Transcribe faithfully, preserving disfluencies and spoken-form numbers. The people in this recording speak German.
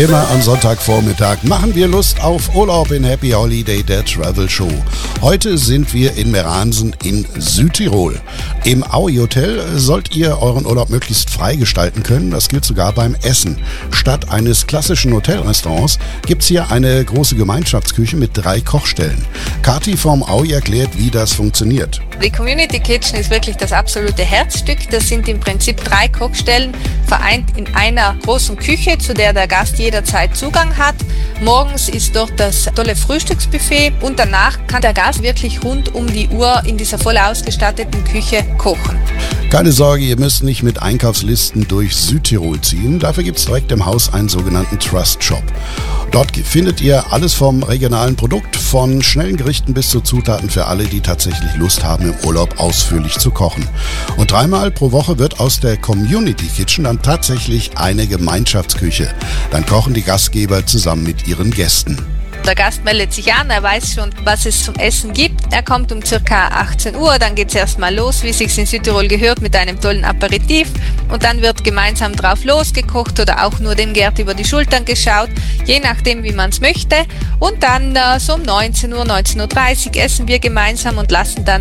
Immer am Sonntagvormittag machen wir Lust auf Urlaub in Happy Holiday, der Travel Show. Heute sind wir in Meransen in Südtirol. Im Aui Hotel sollt ihr euren Urlaub möglichst frei gestalten können. Das gilt sogar beim Essen. Statt eines klassischen Hotelrestaurants gibt's hier eine große Gemeinschaftsküche mit drei Kochstellen. Kathi vom Aui erklärt, wie das funktioniert. Die Community Kitchen ist wirklich das absolute Herzstück. Das sind im Prinzip drei Kochstellen, vereint in einer großen Küche, zu der der Gast jederzeit Zugang hat. Morgens ist dort das tolle Frühstücksbuffet und danach kann der Gast wirklich rund um die Uhr in dieser voll ausgestatteten Küche kochen. Keine Sorge, ihr müsst nicht mit Einkaufslisten durch Südtirol ziehen. Dafür gibt's direkt im Haus einen sogenannten Trust Shop. Dort findet ihr alles vom regionalen Produkt, von schnellen Gerichten bis zu Zutaten für alle, die tatsächlich Lust haben, im Urlaub ausführlich zu kochen. Und dreimal pro Woche wird aus der Community Kitchen dann tatsächlich eine Gemeinschaftsküche. Dann kochen die Gastgeber zusammen mit ihren Gästen. Der Gast meldet sich an, er weiß schon, was es zum Essen gibt. Er kommt um ca. achtzehn Uhr, dann geht es erstmal los, wie es sich in Südtirol gehört, mit einem tollen Aperitif. Und dann wird gemeinsam drauf losgekocht oder auch nur dem Gerd über die Schultern geschaut, je nachdem, wie man es möchte. Und dann äh, so um neunzehn Uhr, neunzehn Uhr dreißig essen wir gemeinsam und lassen dann